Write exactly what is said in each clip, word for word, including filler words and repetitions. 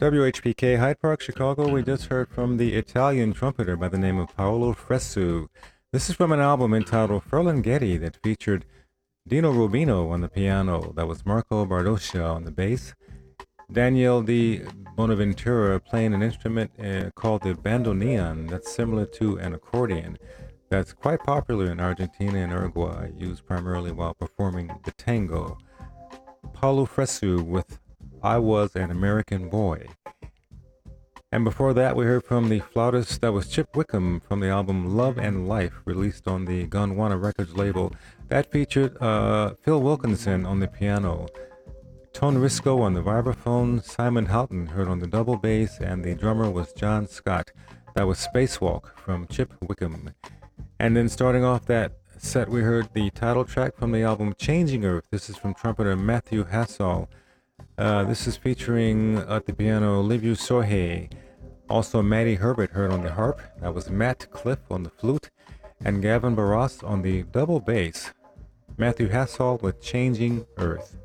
W H P K Hyde Park, Chicago. We just heard from the Italian trumpeter by the name of Paolo Fresu. This is from an album entitled Ferlinghetti that featured Dino Rubino on the piano. That was Marco Bardoscia on the bass. Daniel Di Bonaventura playing an instrument uh, called the bandoneon that's similar to an accordion. That's quite popular in Argentina and Uruguay, used primarily while performing the tango. Paolo Fresu with I Was an American Boy. And before that, we heard from the flautist, that was Chip Wickham, from the album Love and Life, released on the Gondwana Records label. That featured uh, Phil Wilkinson on the piano, Tone Risco on the vibraphone, Simon Houghton heard on the double bass, and the drummer was John Scott. That was Spacewalk from Chip Wickham. And then starting off that set, we heard the title track from the album Changing Earth. This is from trumpeter Matthew Hassall. Uh, this is featuring at the piano Liviu Sohe. Also Matty Herbert heard on the harp. That was Matt Cliff on the flute and Gavin Barras on the double bass. Matthew Hassall with Changing Earth.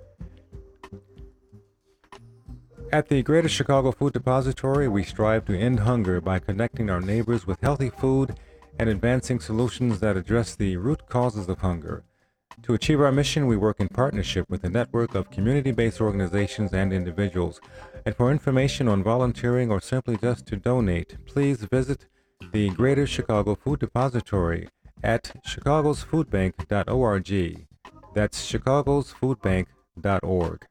At the Greater Chicago Food Depository, we strive to end hunger by connecting our neighbors with healthy food and advancing solutions that address the root causes of hunger. To achieve our mission, we work in partnership with a network of community-based organizations and individuals. And for information on volunteering or simply just to donate, please visit the Greater Chicago Food Depository at chicagos food bank dot org. That's chicagos food bank dot org.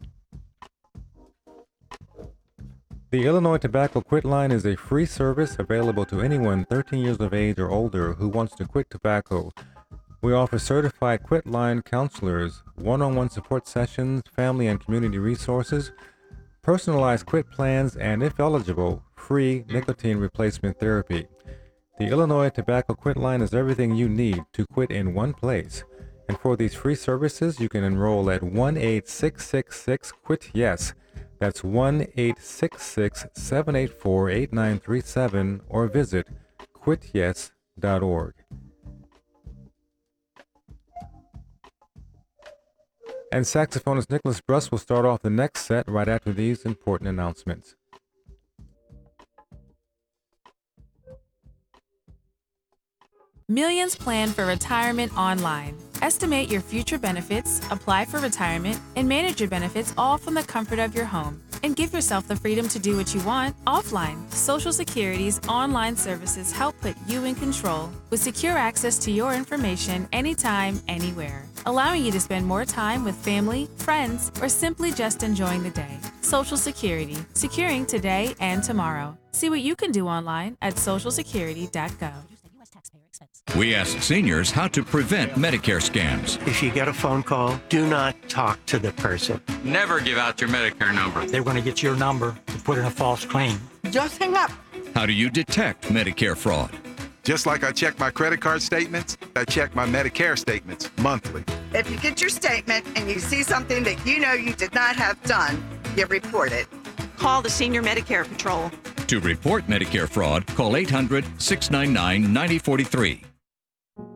The Illinois Tobacco Quit Line is a free service available to anyone thirteen years of age or older who wants to quit tobacco. We offer certified quit line counselors, one-on-one support sessions, family and community resources, personalized quit plans, and if eligible, free nicotine replacement therapy. The Illinois Tobacco Quit Line is everything you need to quit in one place. And for these free services, you can enroll at one eight six six six quit yes. That's one eight six six seven eight four eight nine three seven or visit quit yes dot org. And saxophonist Nicholas Bruss will start off the next set right after these important announcements. Millions plan for retirement online. Estimate your future benefits, apply for retirement, and manage your benefits all from the comfort of your home. And give yourself the freedom to do what you want offline. Social Security's online services help put you in control with secure access to your information anytime, anywhere, allowing you to spend more time with family, friends, or simply just enjoying the day. Social Security, securing today and tomorrow. See what you can do online at social security dot gov. We ask seniors how to prevent Medicare scams. If you get a phone call, do not talk to the person. Never give out your Medicare number. They're going to get your number to put in a false claim. Just hang up. How do you detect Medicare fraud? Just like I check my credit card statements, I check my Medicare statements monthly. If you get your statement and you see something that you know you did not have done, you report it. Call the Senior Medicare Patrol. To report Medicare fraud, call eight hundred, six nine nine, nine oh four three.